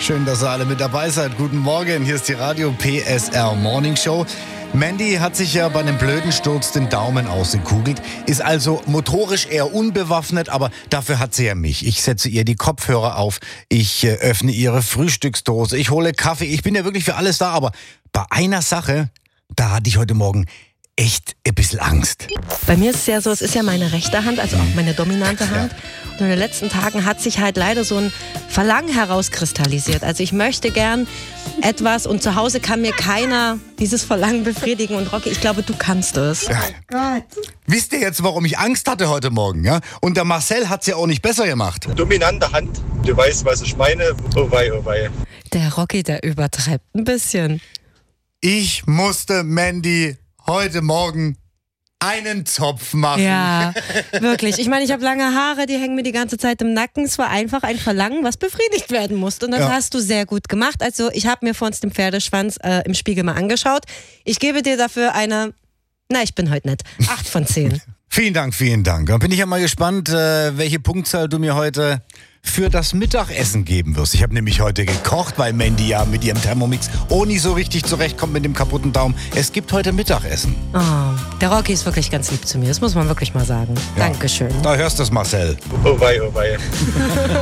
Schön, dass ihr alle mit dabei seid. Guten Morgen, hier ist die Radio PSR Morning Show. Mandy hat sich ja bei einem blöden Sturz den Daumen ausgekugelt, ist also motorisch eher unbewaffnet, aber dafür hat sie ja mich. Ich setze ihr die Kopfhörer auf, ich öffne ihre Frühstücksdose, ich hole Kaffee, ich bin ja wirklich für alles da, aber bei einer Sache, da hatte ich heute Morgen echt ein bisschen Angst. Bei mir ist es ja so, es ist ja meine rechte Hand, also auch meine dominante Hand. Und in den letzten Tagen hat sich halt leider so ein Verlangen herauskristallisiert. Also ich möchte gern etwas und zu Hause kann mir keiner dieses Verlangen befriedigen. Und Rocky, ich glaube, du kannst es. Ja. Gott. Wisst ihr jetzt, warum ich Angst hatte heute Morgen? Ja? Und der Marcel hat es ja auch nicht besser gemacht. Dominante Hand, du weißt, was ich meine. Oh wei, oh wei. Der Rocky, der übertreibt ein bisschen. Ich musste Mandy heute Morgen einen Zopf machen. Ja, wirklich. Ich meine, ich habe lange Haare, die hängen mir die ganze Zeit im Nacken. Es war einfach ein Verlangen, was befriedigt werden musste. Und das hast du sehr gut gemacht. Also ich habe mir vor uns den Pferdeschwanz im Spiegel mal angeschaut. Ich gebe dir dafür ich bin heute nett, 8 von 10. Vielen Dank, vielen Dank. Dann bin ich ja mal gespannt, welche Punktzahl du mir heute für das Mittagessen geben wirst. Ich habe nämlich heute gekocht, weil Mandy ja mit ihrem Thermomix auch nicht so richtig zurechtkommt mit dem kaputten Daumen. Es gibt heute Mittagessen. Oh, der Rocky ist wirklich ganz lieb zu mir, das muss man wirklich mal sagen. Ja. Dankeschön. Da hörst du es, Marcel. Oh wei, oh wei.